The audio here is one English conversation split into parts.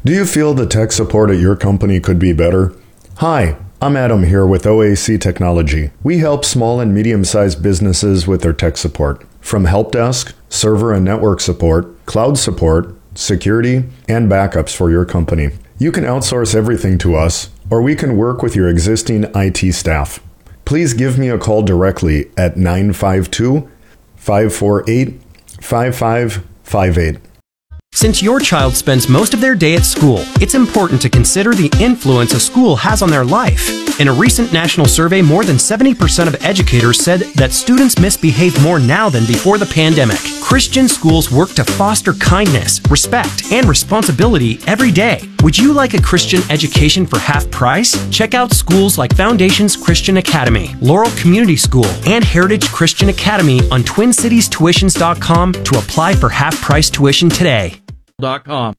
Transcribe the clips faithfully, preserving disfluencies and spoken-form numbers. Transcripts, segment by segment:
Do you feel the tech support at your company could be better? Hi, I'm Adam here with O A C Technology. We help small and medium-sized businesses with their tech support. From help desk, server and network support, cloud support, security, and backups for your company. You can outsource everything to us, or we can work with your existing I T staff. Please give me a call directly at nine five two, five four eight, five five five eight. Since your child spends most of their day at school, it's important to consider the influence a school has on their life. In a recent national survey, more than seventy percent of educators said that students misbehave more now than before the pandemic. Christian schools work to foster kindness, respect, and responsibility every day. Would you like a Christian education for half price? Check out schools like Foundations Christian Academy, Laurel Community School, and Heritage Christian Academy on twin cities tuitions dot com to apply for half price tuition today. Dot com.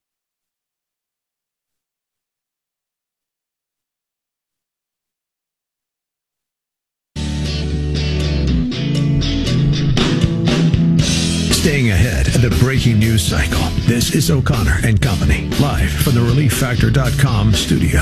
Staying ahead of the breaking news cycle. This is O'Connor and Company, live from the relief factor dot com studio.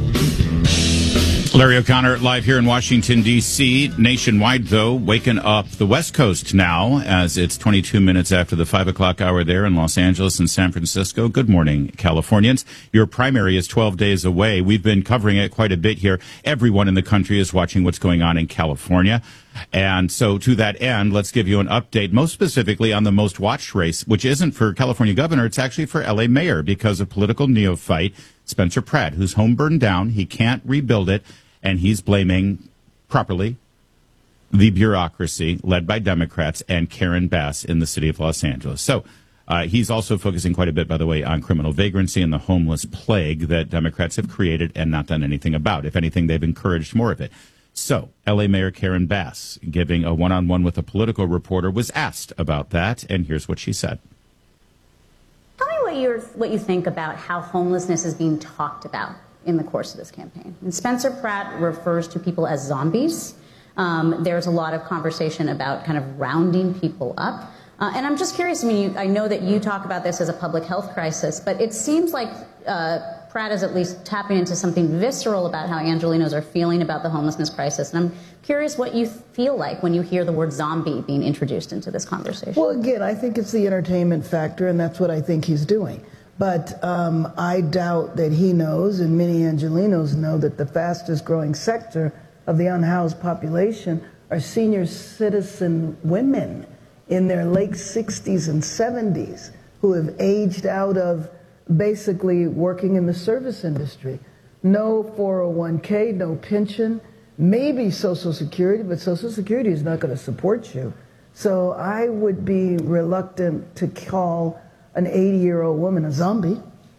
Larry O'Connor live here in Washington, D C Nationwide, though, waking up the West Coast now as it's twenty-two minutes after the five o'clock hour there in Los Angeles and San Francisco. Good morning, Californians. Your primary is twelve days away. We've been covering it quite a bit here. Everyone in the country is watching what's going on in California. And so to that end, let's give you an update, most specifically on the most watched race, which isn't for California governor. It's actually for L A mayor because of political neophyte Spencer Pratt, whose home burned down. He can't rebuild it. And he's blaming, properly, the bureaucracy led by Democrats and Karen Bass in the city of Los Angeles. So uh, he's also focusing quite a bit, by the way, on criminal vagrancy and the homeless plague that Democrats have created and not done anything about. If anything, they've encouraged more of it. So L A Mayor Karen Bass, giving a one-on-one with a political reporter, was asked about that, and here's what she said. Tell me what, you're, what you think about how homelessness is being talked about in the course of this campaign. And Spencer Pratt refers to people as zombies. Um, there's a lot of conversation about kind of rounding people up. Uh, and I'm just curious, I mean, you, I know that you talk about this as a public health crisis, but it seems like uh, Pratt is at least tapping into something visceral about how Angelenos are feeling about the homelessness crisis. And I'm curious what you feel like when you hear the word zombie being introduced into this conversation. Well, again, I think it's the entertainment factor, and that's what I think he's doing. But um, I doubt that he knows, and many Angelenos know, that the fastest growing sector of the unhoused population are senior citizen women in their late sixties and seventies who have aged out of basically working in the service industry. No four oh one k, no pension, maybe Social Security, but Social Security is not going to support you. So I would be reluctant to call an eighty-year-old woman a zombie.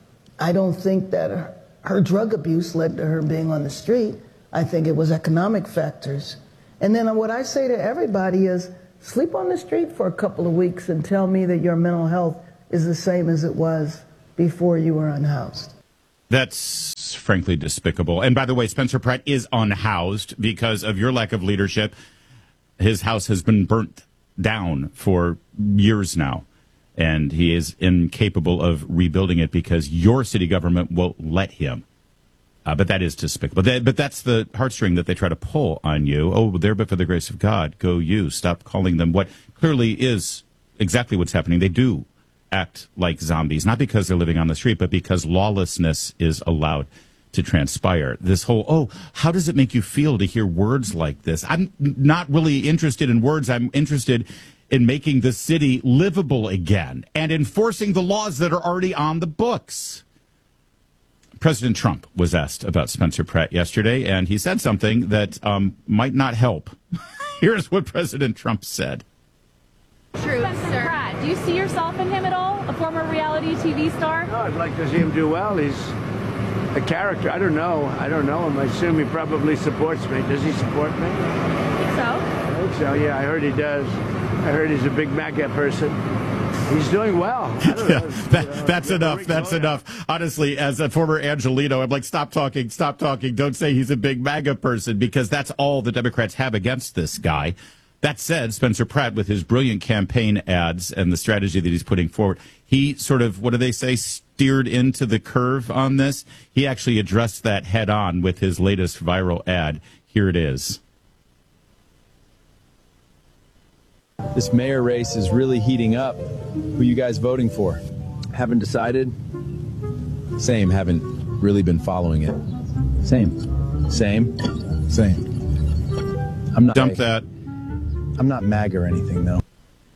I don't think that her, her drug abuse led to her being on the street. I think it was economic factors. And then what I say to everybody is, sleep on the street for a couple of weeks and tell me that your mental health is the same as it was before you were unhoused. That's frankly despicable. And by the way, Spencer Pratt is unhoused because of your lack of leadership. His house has been burnt down for years now. And he is incapable of rebuilding it because your city government won't let him. Uh, but that is despicable. But, that, but that's the heartstring that they try to pull on you. Oh, there, but for the grace of God, go you. Stop calling them what clearly is exactly what's happening. They do act like zombies, not because they're living on the street, but because lawlessness is allowed to transpire. This whole, oh, how does it make you feel to hear words like this? I'm not really interested in words. I'm interested in making the city livable again and enforcing the laws that are already on the books. President Trump was asked about Spencer Pratt yesterday, and he said something that um, might not help. Here's what President Trump said. True, Spencer Pratt, do you see yourself in him at all? A former reality T V star? No, I'd like to see him do well. He's a character. I don't know. I don't know him. I assume he probably supports me. Does he support me? I think so. I think so, yeah. I heard he does. I heard he's a big MAGA person. He's doing well. I don't Yeah, know. that, Uh, that's enough. That's enough. Honestly, as a former Angeleno, I'm like, stop talking, stop talking. Don't say he's a big MAGA person, because that's all the Democrats have against this guy. That said, Spencer Pratt, with his brilliant campaign ads and the strategy that he's putting forward, he sort of, what do they say, steered into the curve on this. He actually addressed that head on with his latest viral ad. Here it is. This mayor race is really heating up. Who you guys voting for? Haven't decided? Same, haven't really been following it. Same. Same? Same. I'm not Dump that. I'm not MAGA or anything, though.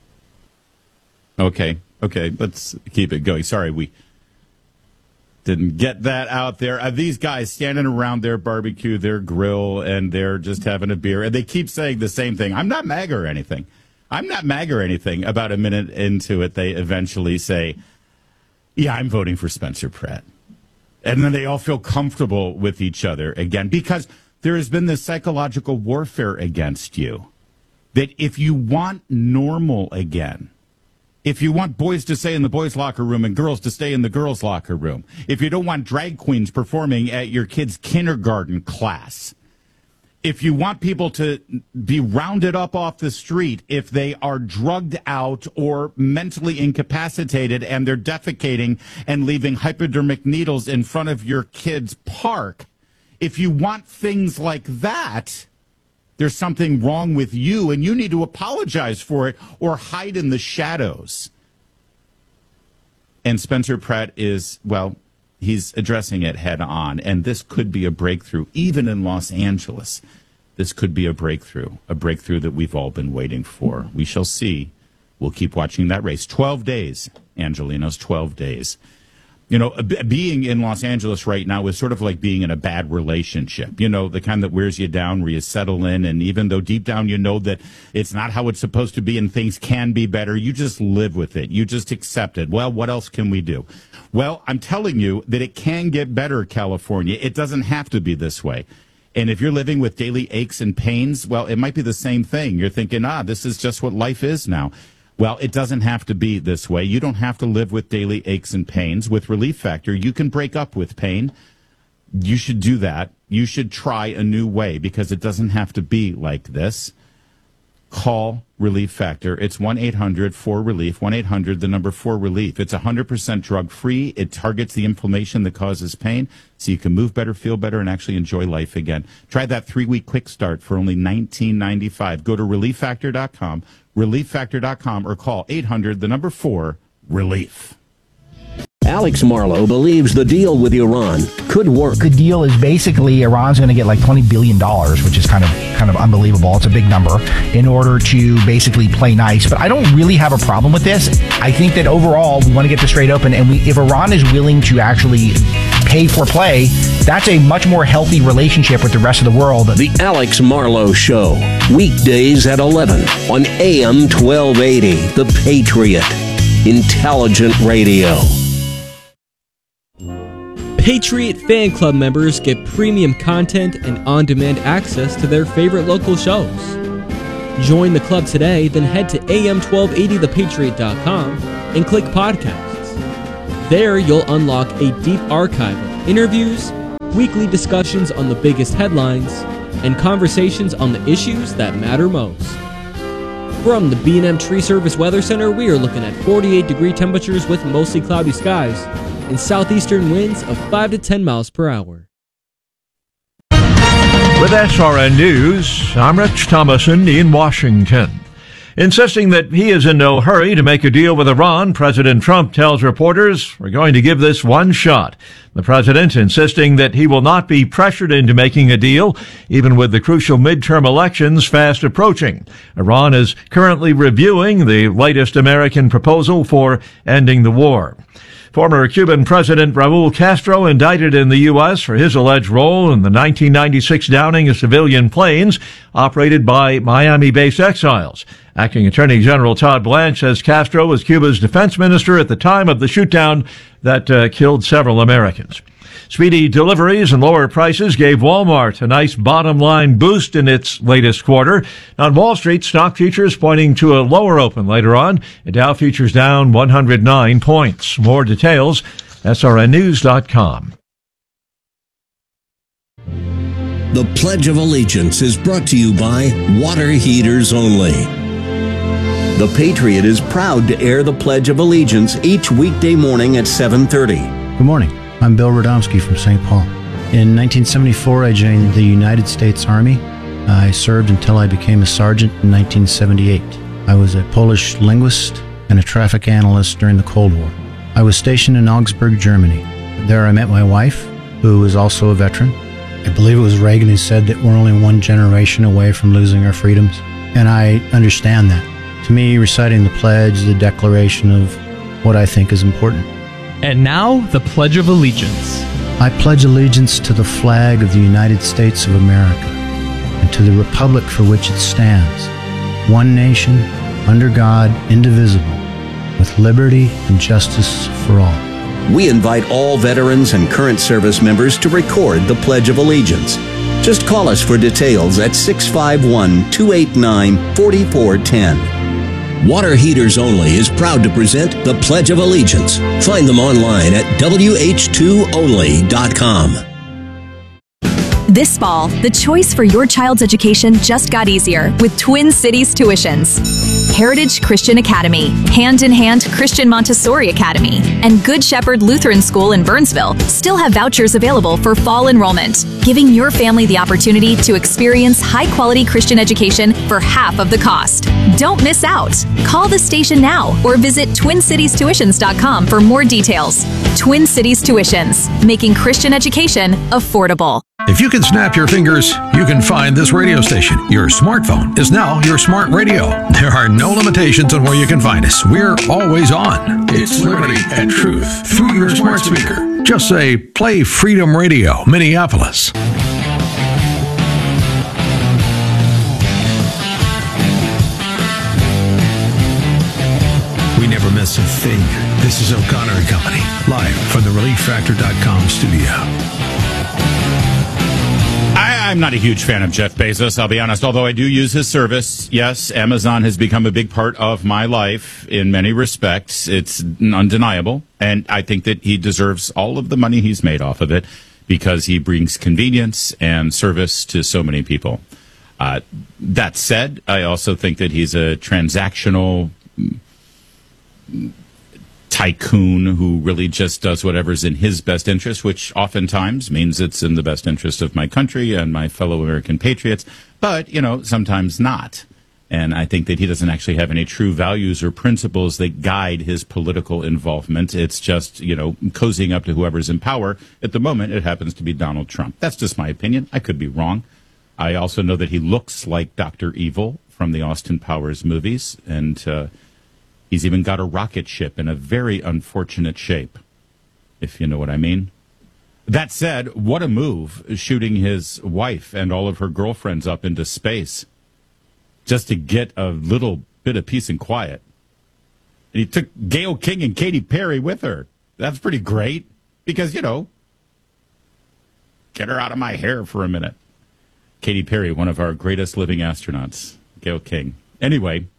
Okay, okay, let's keep it going. Sorry, we didn't get that out there. Uh, these guys standing around their barbecue, their grill, and they're just having a beer, and they keep saying the same thing. I'm not MAGA or anything. I'm not MAGA or anything. About a minute into it, they eventually say, yeah, I'm voting for Spencer Pratt. And then they all feel comfortable with each other again, because there has been this psychological warfare against you. That if you want normal again, if you want boys to stay in the boys' locker room and girls to stay in the girls' locker room, if you don't want drag queens performing at your kid's kindergarten class, if you want people to be rounded up off the street if they are drugged out or mentally incapacitated and they're defecating and leaving hypodermic needles in front of your kid's park, if you want things like that, there's something wrong with you and you need to apologize for it or hide in the shadows. And Spencer Pratt is, well, he's addressing it head on, and this could be a breakthrough, even in Los Angeles. This could be a breakthrough, a breakthrough that we've all been waiting for. We shall see. We'll keep watching that race. twelve days, Angelenos, twelve days. You know, being in Los Angeles right now is sort of like being in a bad relationship, you know, the kind that wears you down, where you settle in, and even though deep down you know that it's not how it's supposed to be and things can be better, you just live with it. You just accept it. Well, what else can we do? Well, I'm telling you that it can get better, California. It doesn't have to be this way. And if you're living with daily aches and pains, well, it might be the same thing. You're thinking, ah, this is just what life is now. Well, it doesn't have to be this way. You don't have to live with daily aches and pains. With Relief Factor, you can break up with pain. You should do that. You should try a new way because it doesn't have to be like this. Call Relief Factor. It's one eight hundred four relief, one eight hundred, the number four relief. It's one hundred percent drug-free. It targets the inflammation that causes pain so you can move better, feel better, and actually enjoy life again. Try that three-week quick start for only nineteen ninety-five. Go to relief factor dot com, relief factor dot com, or call eight hundred, the number four, relief. Alex Marlow believes the deal with Iran could work. The deal is basically Iran's going to get like twenty billion dollars, which is kind of kind of unbelievable. It's a big number in order to basically play nice. But I don't really have a problem with this. I think that overall we want to get this straight open. And we, if Iran is willing to actually pay for play, that's a much more healthy relationship with the rest of the world. The Alex Marlow Show, weekdays at eleven on A M twelve eighty, The Patriot. Intelligent radio. Patriot Fan Club members get premium content and on-demand access to their favorite local shows. Join the club today, then head to A M twelve eighty the patriot dot com and click podcasts. There you'll unlock a deep archive of interviews, weekly discussions on the biggest headlines, and conversations on the issues that matter most. From the B and M Tree Service Weather Center, we are looking at forty-eight degree temperatures with mostly cloudy skies and southeastern winds of five to ten miles per hour. With S R N News, I'm Rich Thomason in Washington. Insisting that he is in no hurry to make a deal with Iran, President Trump tells reporters, we're going to give this one shot. The president insisting that he will not be pressured into making a deal, even with the crucial midterm elections fast approaching. Iran is currently reviewing the latest American proposal for ending the war. Former Cuban President Raul Castro indicted in the U S for his alleged role in the nineteen ninety-six downing of civilian planes operated by Miami-based exiles. Acting Attorney General Todd Blanche says Castro was Cuba's defense minister at the time of the shootdown that uh, killed several Americans. Speedy deliveries and lower prices gave Walmart a nice bottom line boost in its latest quarter. On Wall Street, stock futures pointing to a lower open later on. And Dow futures down one hundred nine points. More details, S R N news dot com. The Pledge of Allegiance is brought to you by Water Heaters Only. The Patriot is proud to air the Pledge of Allegiance each weekday morning at seven thirty. Good morning. I'm Bill Radomski from Saint Paul. In nineteen seventy-four, I joined the United States Army. I served until I became a sergeant in nineteen seventy-eight. I was a Polish linguist and a traffic analyst during the Cold War. I was stationed in Augsburg, Germany. There I met my wife, who is also a veteran. I believe it was Reagan who said that we're only one generation away from losing our freedoms, and I understand that. To me, reciting the pledge, the declaration of what I think is important. And now, the Pledge of Allegiance. I pledge allegiance to the flag of the United States of America and to the republic for which it stands, one nation, under God, indivisible, with liberty and justice for all. We invite all veterans and current service members to record the Pledge of Allegiance. Just call us for details at six five one, two eight nine, four four one zero. Water Heaters Only is proud to present the Pledge of Allegiance. Find them online at W H two only dot com. This fall, the choice for your child's education just got easier with Twin Cities Tuitions. Heritage Christian Academy, Hand in Hand Christian Montessori Academy, and Good Shepherd Lutheran School in Burnsville still have vouchers available for fall enrollment, giving your family the opportunity to experience high-quality Christian education for half of the cost. Don't miss out. Call the station now or visit twin cities tuitions dot com for more details. Twin Cities Tuitions, making Christian education affordable. If you can snap your fingers, you can find this radio station. Your smartphone is now your smart radio. There are no limitations on where you can find us. We're always on. It's liberty and truth through your smart speaker. Just say, play Freedom Radio, Minneapolis. We never miss a thing. This is O'Connor and Company, live from the relief factor dot com studio. I, I'm not a huge fan of Jeff Bezos, I'll be honest, although I do use his service. Yes, Amazon has become a big part of my life in many respects. It's undeniable, and I think that he deserves all of the money he's made off of it because he brings convenience and service to so many people. Uh, that said, I also think that he's a transactional tycoon who really just does whatever's in his best interest, which oftentimes means it's in the best interest of my country and my fellow American patriots, but, you know, sometimes not. And I think that he doesn't actually have any true values or principles that guide his political involvement. It's just, you know, cozying up to whoever's in power. At the moment, it happens to be Donald Trump. That's just my opinion. I could be wrong. I also know that he looks like Doctor Evil from the Austin Powers movies, and uh, he's even got a rocket ship in a very unfortunate shape, if you know what I mean. That said, what a move, shooting his wife and all of her girlfriends up into space just to get a little bit of peace and quiet. And he took Gayle King and Katy Perry with her. That's pretty great because, you know, get her out of my hair for a minute. Katy Perry, one of our greatest living astronauts. Gayle King. Anyway,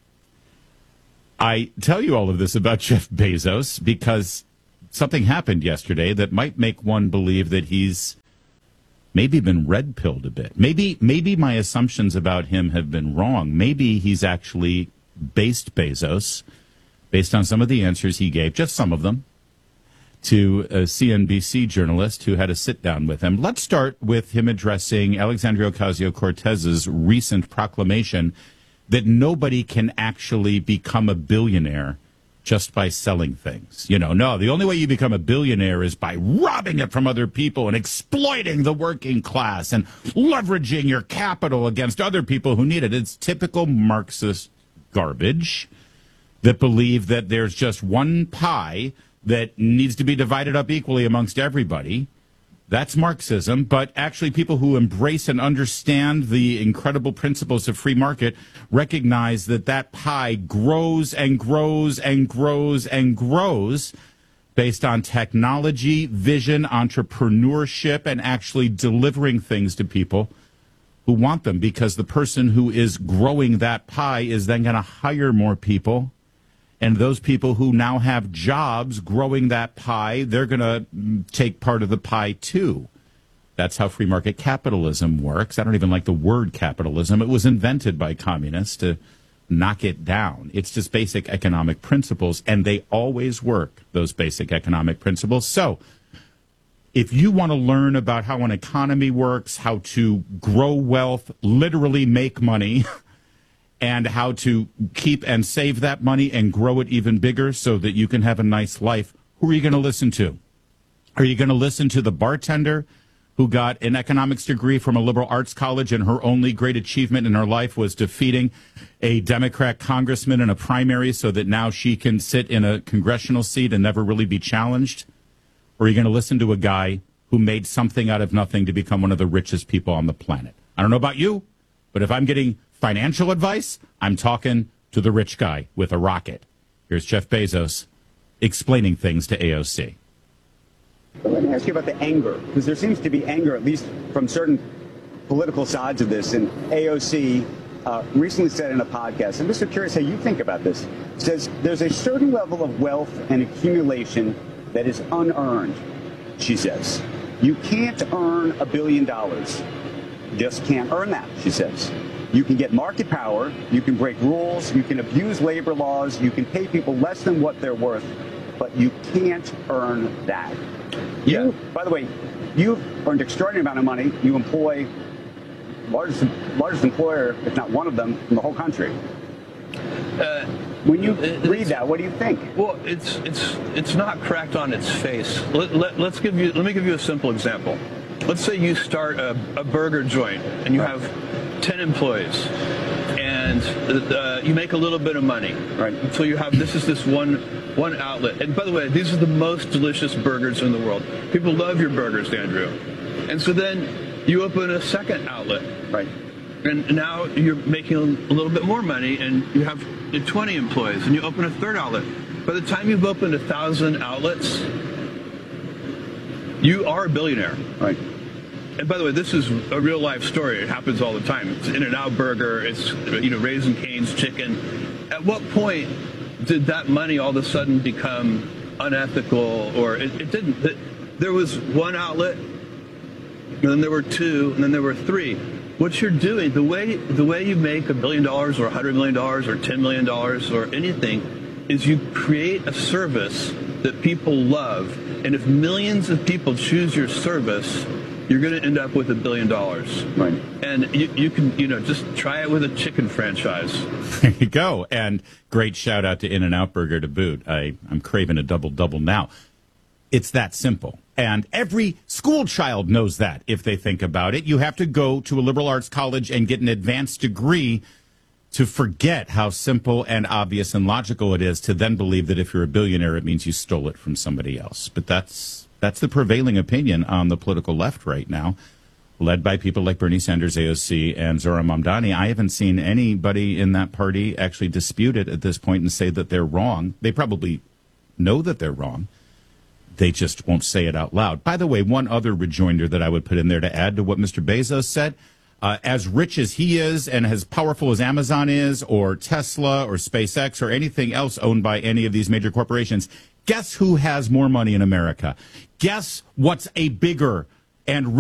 I tell you all of this about Jeff Bezos because something happened yesterday that might make one believe that he's maybe been red-pilled a bit. Maybe maybe my assumptions about him have been wrong. Maybe he's actually based Bezos based on some of the answers he gave, just some of them, to a C N B C journalist who had a sit-down with him. Let's start with him addressing Alexandria Ocasio-Cortez's recent proclamation that nobody can actually become a billionaire just by selling things. You know, no, the only way you become a billionaire is by robbing it from other people and exploiting the working class and leveraging your capital against other people who need it. It's typical Marxist garbage that believe that there's just one pie that needs to be divided up equally amongst everybody. That's Marxism, but actually people who embrace and understand the incredible principles of free market recognize that that pie grows and grows and grows and grows based on technology, vision, entrepreneurship, and actually delivering things to people who want them, because the person who is growing that pie is then going to hire more people. And those people who now have jobs growing that pie, they're going to take part of the pie, too. That's how free market capitalism works. I don't even like the word capitalism. It was invented by communists to knock it down. It's just basic economic principles, and they always work, those basic economic principles. So if you want to learn about how an economy works, how to grow wealth, literally make money, and how to keep and save that money and grow it even bigger so that you can have a nice life, who are you going to listen to? Are you going to listen to the bartender who got an economics degree from a liberal arts college and her only great achievement in her life was defeating a Democrat congressman in a primary so that now she can sit in a congressional seat and never really be challenged? Or are you going to listen to a guy who made something out of nothing to become one of the richest people on the planet? I don't know about you, but if I'm getting financial advice, I'm talking to the rich guy with a rocket. Here's Jeff Bezos explaining things to A O C. Let me ask you about the anger, because there seems to be anger, at least from certain political sides of this. And A O C uh, recently said in a podcast, I'm just curious how you think about this, says there's a certain level of wealth and accumulation that is unearned, she says. You can't earn a billion dollars. Just can't earn that, she says. You can get market power, you can break rules, you can abuse labor laws, you can pay people less than what they're worth, but you can't earn that. Yeah. You, by the way, you've earned extraordinary amount of money. You employ largest largest employer, if not one of them, in the whole country. Uh, when you read that, what do you think? Well, it's it's it's not cracked on its face. Let, let, let's give you let me give you a simple example. Let's say you start a, a burger joint and you have ten employees, and uh, you make a little bit of money. Right. So you have this is this one one outlet. And by the way, these are the most delicious burgers in the world. People love your burgers, Andrew. And so then you open a second outlet. Right. And now you're making a little bit more money, and you have twenty employees, and you open a third outlet. By the time you've opened a thousand outlets, you are a billionaire. Right. And by the way, this is a real life story. It happens all the time. It's In-N-Out Burger. It's, you know, Raising Cane's chicken. At what point did that money all of a sudden become unethical? Or it, it didn't. It, there was one outlet, and then there were two, and then there were three. What you're doing, the way the way you make a billion dollars or a hundred million dollars or ten million dollars or anything, is you create a service that people love. And if millions of people choose your service, you're going to end up with a billion dollars. Right. And you, you can, you know, just try it with a chicken franchise. There you go. And great shout out to In-N-Out Burger to boot. I, I'm craving a double-double now. It's that simple. And every school child knows that if they think about it. You have to go to a liberal arts college and get an advanced degree to forget how simple and obvious and logical it is to then believe that if you're a billionaire, it means you stole it from somebody else. But that's that's the prevailing opinion on the political left right now, led by people like Bernie Sanders, A O C, and Zohran Mamdani. I haven't seen anybody in that party actually dispute it at this point and say that they're wrong. They probably know that they're wrong. They just won't say it out loud. By the way, one other rejoinder that I would put in there to add to what Mister Bezos said, uh, as rich as he is and as powerful as Amazon is or Tesla or SpaceX or anything else owned by any of these major corporations, guess who has more money in America? Guess what's a bigger and